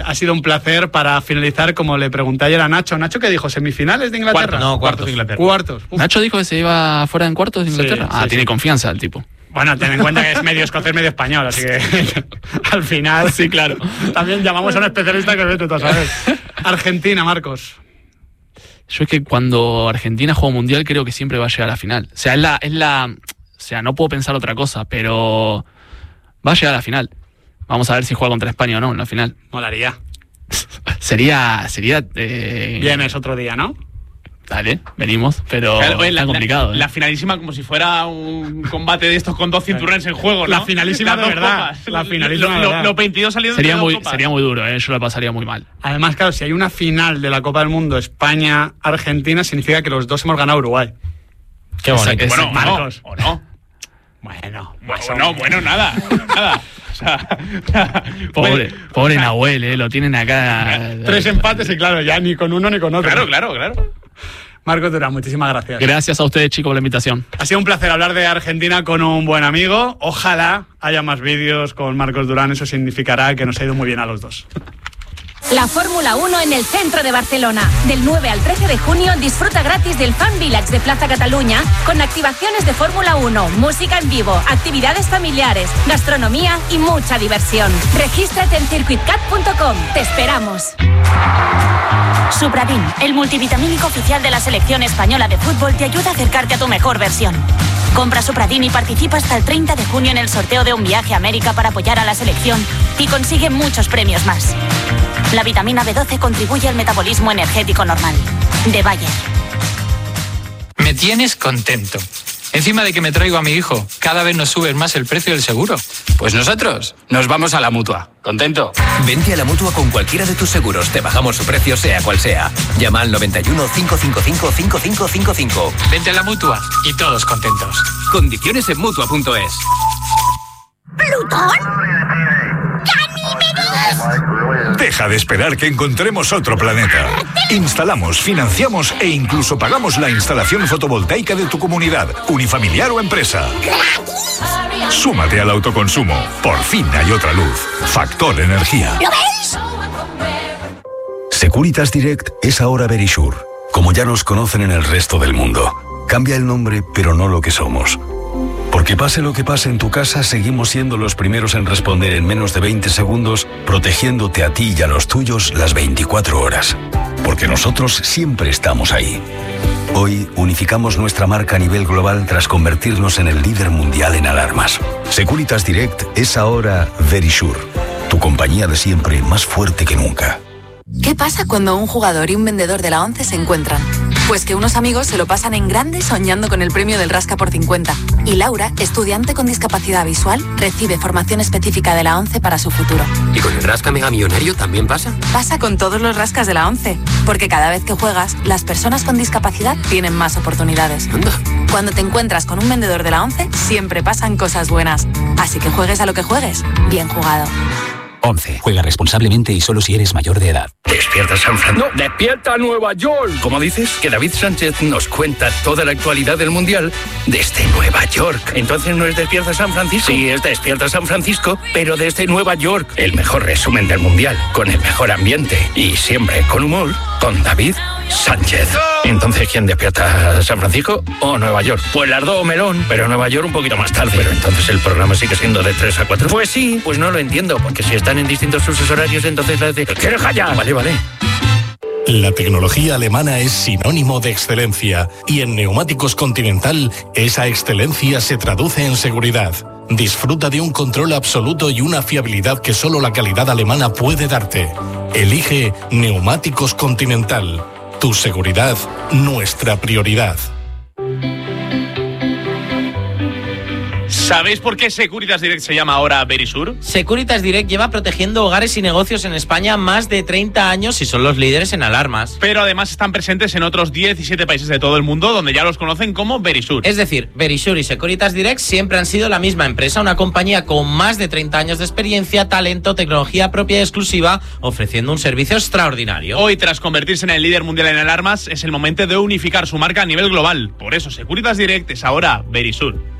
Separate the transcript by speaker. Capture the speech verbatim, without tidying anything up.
Speaker 1: ha sido un placer. Para finalizar, como le pregunté ayer a Nacho, ¿Nacho qué dijo? ¿Semifinales de Inglaterra?
Speaker 2: Cuartos, no, cuartos de Inglaterra.
Speaker 1: Cuartos. Uf.
Speaker 3: Nacho dijo que se iba fuera en cuartos de Inglaterra.
Speaker 1: Sí,
Speaker 3: ah,
Speaker 1: sí,
Speaker 3: tiene
Speaker 1: sí.
Speaker 3: confianza el tipo.
Speaker 1: Bueno, ten en cuenta que es medio escocés, medio español, así que al final, sí, claro. También llamamos a un especialista que vete tú a saber. Argentina, Marcos.
Speaker 3: Yo es que cuando Argentina juega mundial creo que siempre va a llegar a la final. O sea, es la, es la, o sea, no puedo pensar otra cosa, pero va a llegar a la final. Vamos a ver si juega contra España o no en la final.
Speaker 1: Molaría.
Speaker 3: Sería, sería. Eh...
Speaker 1: Vienes otro día, ¿no?
Speaker 3: Dale, venimos, pero
Speaker 2: Claro, oye,
Speaker 3: está
Speaker 2: la,
Speaker 3: complicado.
Speaker 2: La,
Speaker 3: ¿eh?
Speaker 2: la finalísima como si fuera un combate de estos con dos cinturones en juego, ¿no?
Speaker 1: La finalísima
Speaker 2: Las
Speaker 1: de
Speaker 2: dos
Speaker 1: verdad.
Speaker 2: copas.
Speaker 1: La finalísima
Speaker 2: Lo-
Speaker 1: de
Speaker 2: lo-
Speaker 1: verdad.
Speaker 2: Los veintidós saliendo
Speaker 3: Sería
Speaker 2: de
Speaker 3: muy,
Speaker 2: dos copas.
Speaker 3: sería muy duro, ¿eh? Yo lo pasaría muy mal.
Speaker 1: Además, claro, si hay una final de la Copa del Mundo España-Argentina, significa que los dos hemos ganado a Uruguay.
Speaker 2: Qué bonito.
Speaker 3: Esa-
Speaker 2: Bueno,
Speaker 3: esa-
Speaker 2: o
Speaker 1: Marcos.
Speaker 2: no, o no.
Speaker 1: Bueno,
Speaker 2: Bueno, no, bueno, nada, nada. O sea,
Speaker 3: Pobre, pobre Nahuel, ¿eh? Lo tienen acá.
Speaker 1: Tres empates y claro, ya ni con uno ni con otro.
Speaker 2: claro, claro, claro.
Speaker 1: Marcos Durán, muchísimas gracias.
Speaker 3: Gracias a ustedes, chicos, por la invitación.
Speaker 1: Ha sido un placer hablar de Argentina con un buen amigo. Ojalá haya más vídeos con Marcos Durán. Eso significará que nos ha ido muy bien a los dos.
Speaker 4: La Fórmula uno en el centro de Barcelona. Del nueve al trece de junio disfruta gratis del Fan Village de Plaza Cataluña con activaciones de Fórmula uno, música en vivo, actividades familiares, gastronomía y mucha diversión. Regístrate en circuit cat punto com. Te esperamos.
Speaker 5: Supradin, el multivitamínico oficial de la selección española de fútbol, te ayuda a acercarte a tu mejor versión. Compra Supradin y participa hasta el treinta de junio en el sorteo de un viaje a América para apoyar a la selección y consigue muchos premios más. La vitamina B doce contribuye al metabolismo energético normal. De Bayer.
Speaker 6: Me tienes contento. Encima de que me traigo a mi hijo, cada vez nos subes más el precio del seguro.
Speaker 7: Pues nosotros nos vamos a la Mutua. ¿Contento?
Speaker 8: Vente a la Mutua con cualquiera de tus seguros. Te bajamos su precio sea cual sea. Llama al noventa y uno, cinco cinco cinco, cinco cinco cinco cinco.
Speaker 6: Vente a la Mutua y todos contentos.
Speaker 8: Condiciones en Mutua punto es.
Speaker 9: ¿Plutón? ¡Ganímedes!
Speaker 10: Deja de esperar que encontremos otro planeta. Instalamos, financiamos e incluso pagamos la instalación fotovoltaica de tu comunidad, unifamiliar o empresa. Súmate al autoconsumo. Por fin hay otra luz. Factor Energía.
Speaker 9: ¿Lo veis?
Speaker 11: Securitas Direct es ahora Verisure, como ya nos conocen en el resto del mundo. Cambia el nombre, pero no lo que somos. Porque pase lo que pase en tu casa, seguimos siendo los primeros en responder en menos de veinte segundos, protegiéndote a ti y a los tuyos las veinticuatro horas. Porque nosotros siempre estamos ahí. Hoy unificamos nuestra marca a nivel global tras convertirnos en el líder mundial en alarmas. Securitas Direct es ahora Verisure, tu compañía de siempre más fuerte que nunca.
Speaker 12: ¿Qué pasa cuando un jugador y un vendedor de la ONCE se encuentran? Pues que unos amigos se lo pasan en grande soñando con el premio del Rasca por cincuenta. Y Laura, estudiante con discapacidad visual, recibe formación específica de la ONCE para su futuro.
Speaker 8: ¿Y con el Rasca Mega Millonario también pasa?
Speaker 12: Pasa con todos los rascas de la ONCE, porque cada vez que juegas, las personas con discapacidad tienen más oportunidades.
Speaker 8: Anda.
Speaker 12: Cuando te encuentras con un vendedor de la ONCE, siempre pasan cosas buenas. Así que juegues a lo que juegues, bien jugado.
Speaker 8: once. Juega responsablemente y solo si eres mayor de edad.
Speaker 7: Despierta San Francisco. No, despierta Nueva York. ¿Cómo dices? Que David Sánchez nos cuenta toda la actualidad del Mundial desde Nueva York. Entonces no es Despierta San Francisco. Sí, es Despierta San Francisco, pero desde Nueva York. El mejor resumen del Mundial, con el mejor ambiente y siempre con humor, con David Sánchez. Entonces, ¿quién despierta? ¿San Francisco o Nueva York? Pues las dos, melón, pero Nueva York un poquito más tarde. Pero entonces el programa sigue siendo de tres a cuatro. Pues sí, pues no lo entiendo, porque si están en distintos usos horarios, entonces la de... ¿Quieres ya? Vale, vale.
Speaker 13: La tecnología alemana es sinónimo de excelencia y en Neumáticos Continental esa excelencia se traduce en seguridad. Disfruta de un control absoluto y una fiabilidad que solo la calidad alemana puede darte. Elige Neumáticos Continental. Tu seguridad, nuestra prioridad.
Speaker 2: ¿Sabéis por qué Securitas Direct se llama ahora Verisure?
Speaker 14: Securitas Direct lleva protegiendo hogares y negocios en España más de treinta años y son los líderes en alarmas.
Speaker 2: Pero además están presentes en otros diecisiete países de todo el mundo donde ya los conocen como Verisure.
Speaker 14: Es decir, Verisure y Securitas Direct siempre han sido la misma empresa, una compañía con más de treinta años de experiencia, talento, tecnología propia y exclusiva, ofreciendo un servicio extraordinario.
Speaker 2: Hoy, tras convertirse en el líder mundial en alarmas, es el momento de unificar su marca a nivel global. Por eso Securitas Direct es ahora Verisure.